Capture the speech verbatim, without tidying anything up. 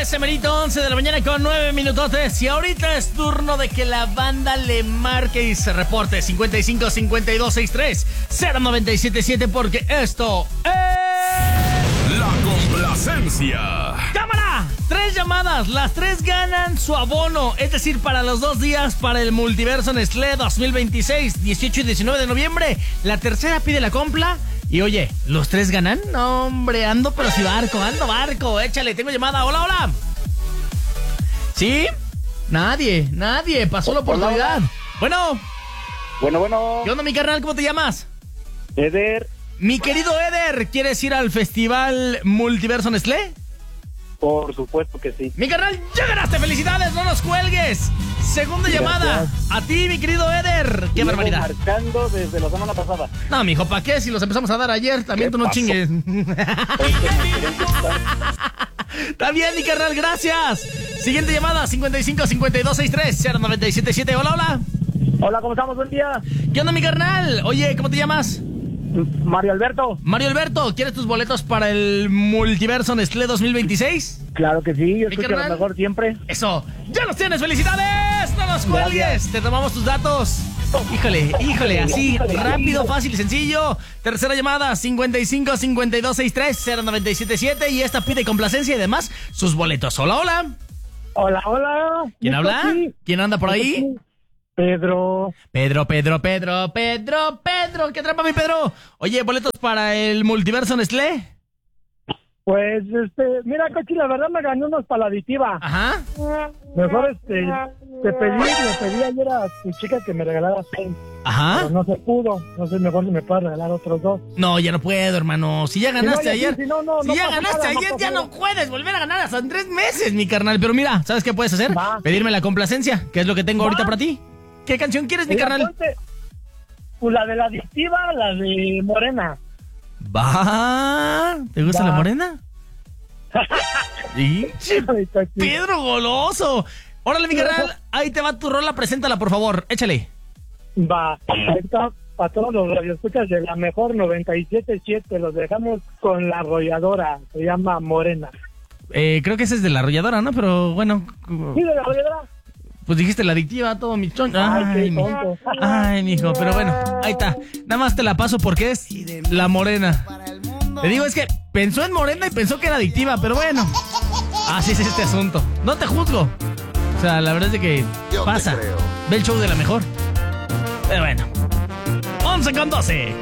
ese merito, once de la mañana con nueve minutotes. Y ahorita es turno de que la banda le marque y se reporte. cincuenta y cinco, cincuenta y dos, sesenta y tres, cero noventa y siete siete, porque esto es... La complacencia. ¡Cámara! Tres llamadas, las tres ganan su abono. Es decir, para los dos días para el Multiverso Nestlé dos mil veintiséis, dieciocho y diecinueve de noviembre. La tercera pide la compra. Y oye, ¿los tres ganan? No, hombre, ando pero si barco, ando barco. Échale, tengo llamada. Hola, hola. ¿Sí? Nadie, nadie. Pasó la oportunidad. Hola. Bueno. Bueno, bueno. ¿Qué onda, mi carnal? ¿Cómo te llamas? Eder. Mi querido Eder, ¿quieres ir al Festival Multiverso Nestlé? Por supuesto que sí. Mi carnal, ya ganaste. ¡Felicidades! ¡No nos cuelgues! Segunda Gracias. llamada. A ti, mi querido Eder. ¡Qué Llevo barbaridad! marcando desde la semana pasada. No, mijo, ¿para qué? Si los empezamos a dar ayer, también ¿Qué tú no pasó? chingues. Este, Está bien, mi carnal, gracias. Siguiente llamada, cincuenta y cinco, cincuenta y dos, sesenta y tres, cero noventa y siete siete. Hola, hola. Hola, ¿cómo estamos? Buen día. ¿Qué onda, mi carnal? Oye, ¿cómo te llamas? Mario Alberto. Mario Alberto, ¿quieres tus boletos para el Multiverso Nestlé dos mil veintiséis? Claro que sí, yo ¿Mi escucho carnal? lo mejor siempre. Eso, ya los tienes, felicidades. No nos cuelgues, Gracias. te tomamos tus datos. Híjole, híjole, así, rápido, fácil y sencillo. Tercera llamada, cincuenta y cinco, cincuenta y dos, sesenta y tres, cero noventa y siete siete. Y esta pide complacencia y además sus boletos. Hola, hola. Hola, hola. ¿Quién habla? Sí. ¿Quién anda por ahí? Pedro. Pedro, Pedro, Pedro, Pedro, Pedro. ¿Qué trampa, mi Pedro? Oye, boletos para el Multiverso Nestlé. Pues, este, mira, Cochi, la verdad me gané unos para la aditiva. Ajá. Mejor, este, te pedí, le pedí ayer a tu chica que me regalara seis. Ajá. Pero no se pudo. No sé, mejor si me puedes regalar otros dos. No, ya no puedo, hermano. Si ya ganaste Si no, ya ayer. sí, si no, no, si no ya pasa ganaste nada, no ayer, pasa ya nada. no puedes volver a ganar hasta en tres meses, mi carnal. Pero mira, ¿sabes qué puedes hacer? Va. Pedirme la complacencia, que es lo que tengo Va. ahorita para ti. ¿Qué canción quieres, mi Mira, carnal? ponte, pues la de la adictiva, la de Morena. Va. ¿Te gusta Va. la morena? Sí. Ay, Cochi. Pedro goloso. Órale, mi carnal. Ahí te va tu rola, preséntala, por favor. Échale. Va, está para todos los radioescuchas de la mejor noventa y siete punto siete, los dejamos con la arrolladora, se llama Morena. Eh, creo que ese es de la arrolladora, ¿no? Pero bueno. ¿Sí, de la arrolladora? Pues dijiste la adictiva, todo mi chon. Ay, Ay, qué mi... tonto. Ay, mijo, pero bueno, ahí está. Nada más te la paso porque es la morena. Te digo, es que pensó en morena y pensó que era adictiva, pero bueno. Así es este asunto. No te juzgo. O sea, la verdad es de que Yo te pasa. creo. Ve el show de la mejor. Pero bueno. once con doce.